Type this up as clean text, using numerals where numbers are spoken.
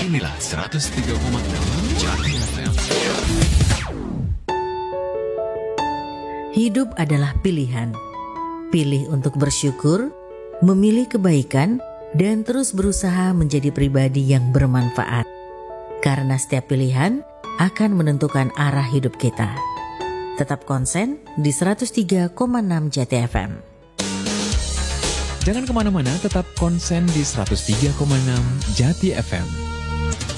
Inilah 103,6 Jati FM. Hidup adalah pilihan. Pilih untuk bersyukur, memilih kebaikan, dan terus berusaha menjadi pribadi yang bermanfaat. Karena setiap pilihan akan menentukan arah hidup kita. Tetap konsen di 103,6 Jati FM. Jangan kemana-mana, tetap konsen di 103,6 Jati FM.